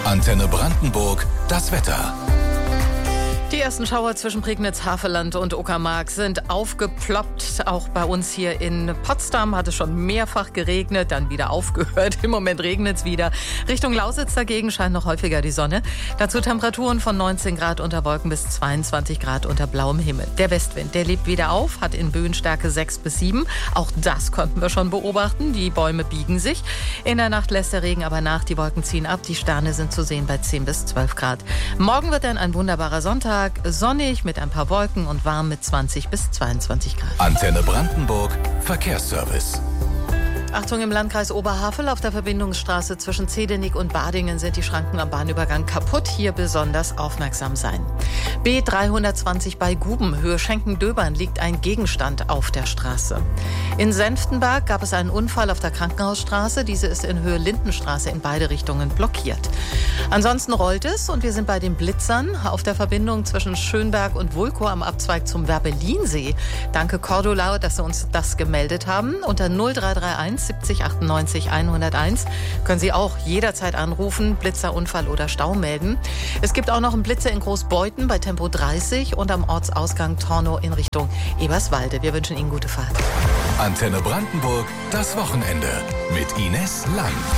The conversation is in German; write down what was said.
Antenne Brandenburg, das Wetter. Die ersten Schauer zwischen Prignitz, Havelland und Uckermark sind aufgeploppt. Auch bei uns hier in Potsdam hat es schon mehrfach geregnet, dann wieder aufgehört. Im Moment regnet es wieder. Richtung Lausitz dagegen scheint noch häufiger die Sonne. Dazu Temperaturen von 19 Grad unter Wolken bis 22 Grad unter blauem Himmel. Der Westwind, der lebt wieder auf, hat in Böenstärke 6 bis 7. Auch das konnten wir schon beobachten. Die Bäume biegen sich. In der Nacht lässt der Regen aber nach. Die Wolken ziehen ab. Die Sterne sind zu sehen bei 10 bis 12 Grad. Morgen wird dann ein wunderbarer Sonntag. Sonnig mit ein paar Wolken und warm mit 20 bis 22 Grad. Antenne Brandenburg, Verkehrsservice. Achtung, im Landkreis Oberhavel auf der Verbindungsstraße zwischen Zedenik und Badingen sind die Schranken am Bahnübergang kaputt. Hier besonders aufmerksam sein. B320 bei Guben, Höhe Schenken-Döbern, liegt ein Gegenstand auf der Straße. In Senftenberg gab es einen Unfall auf der Krankenhausstraße. Diese ist in Höhe Lindenstraße in beide Richtungen blockiert. Ansonsten rollt es und wir sind bei den Blitzern auf der Verbindung zwischen Schönberg und Vulkow am Abzweig zum Werbellinsee. Danke Cordula, dass Sie uns das gemeldet haben. Unter 0331 70 98 101 können Sie auch jederzeit anrufen, Blitzer, Unfall oder Stau melden. Es gibt auch noch einen Blitzer in Großbeuthen bei Tempo 30 und am Ortsausgang Tornow in Richtung Eberswalde. Wir wünschen Ihnen gute Fahrt. Antenne Brandenburg, das Wochenende mit Ines Lang.